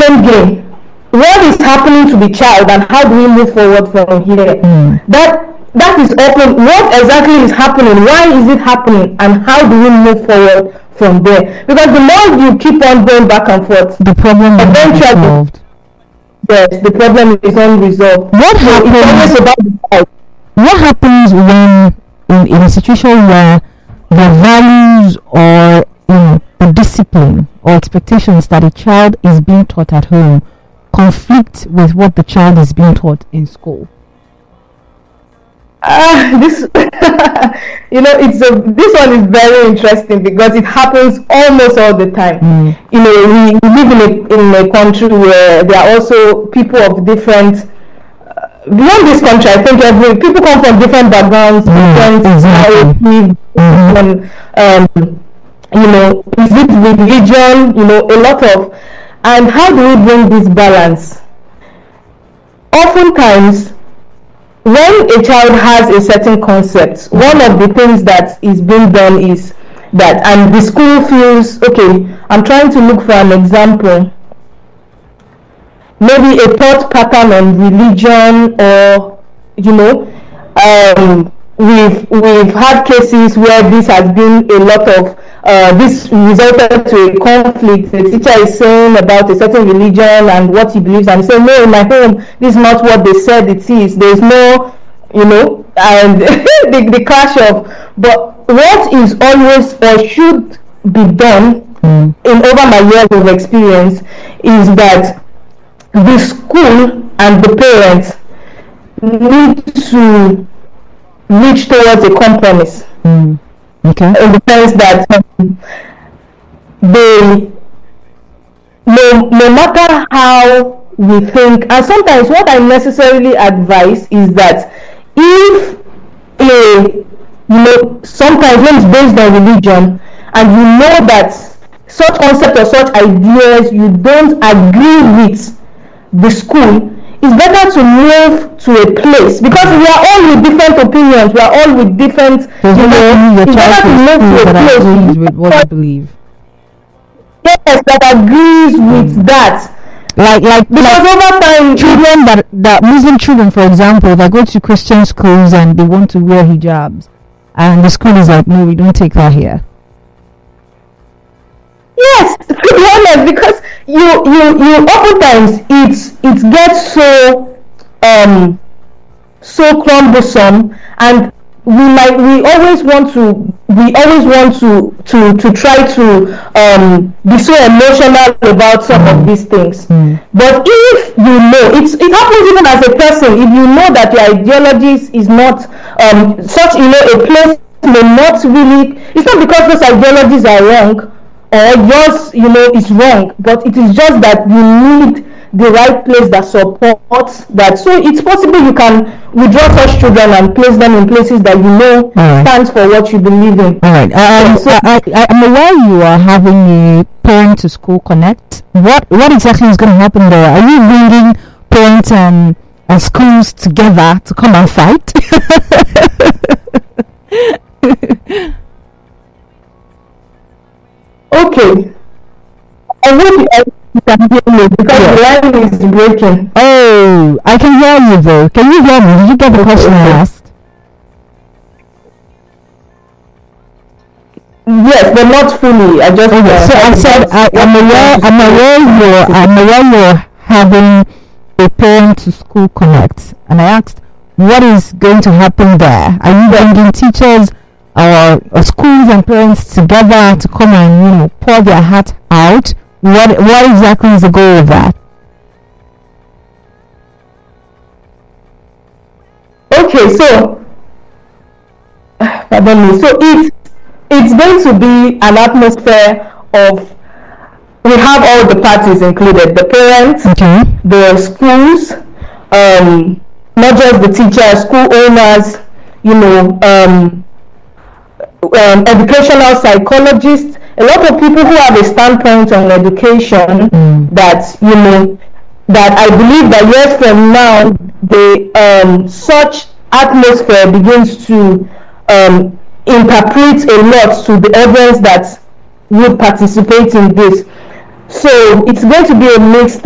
blame game. What is happening to the child, and how do we move forward from here? That is open. What exactly is happening? Why is it happening? And how do we move forward from there? Because the more you keep on going back and forth, the problem is unresolved. Yes, the problem is unresolved. What happens? What happens when in a situation where the values or the discipline or expectations that a child is being taught at home conflict with what the child is being taught in school? This this one is very interesting because it happens almost all the time. We live in a country where there are also people of different beyond this country. I think people come from different backgrounds, different is it religion, a lot of, and how do we bring this balance? Oftentimes, when a child has a certain concept, one of the things that is being done is that, and the school feels, okay, I'm trying to look for an example, maybe a thought pattern on religion, or we've had cases where this has been a lot of this resulted to a conflict. The teacher is saying about a certain religion and what he believes, and saying, no, in my home this is not what they said it is. There's no and the clash of, but what is always or should be done in over my years of experience is that the school and the parents need to reach towards a compromise. Okay. In the sense that they, no matter how we think, and sometimes what I necessarily advise is that if sometimes when it's based on religion, and you know that such concept or such ideas you don't agree with the school, it's better to move to a place, because we are all with different opinions, we are all with different, it's better to move to a place with what you believe. Yes, that agrees with that. Because over time, children that Muslim children, for example, that go to Christian schools and they want to wear hijabs, and the school is like, no, we don't take that here. Yes, to be honest, because you oftentimes it gets so cumbersome, and we always want to try to be so emotional about some of these things. But if it happens even as a person, if you know that your ideologies is not such, a place may not really, it's not because those ideologies are wrong or yours is wrong, but it is just that you need the right place that supports that. So it's possible you can withdraw such children and place them in places that stands for what you believe in. All right. I'm aware you are having a parent to school connect. What exactly is going to happen there? Are you bringing parents and schools together to come and fight? Okay. I hope you can hear me, because the line is breaking. Oh, I can hear you though. Can you hear me? Did you get the question I asked? Yes, but not fully. I just so I said I'm aware you're having a parent to school connect, and I asked what is going to happen there. Are you bringing teachers or schools and parents together to come and pour their heart out? What exactly is the goal of that? Okay, so pardon me. So it's going to be an atmosphere of, we have all the parties included, the parents, the schools, not just the teachers, school owners, educational psychologists, a lot of people who have a standpoint on education that that I believe that years from now the such atmosphere begins to interpret a lot to the audience that would participate in this. So it's going to be a mixed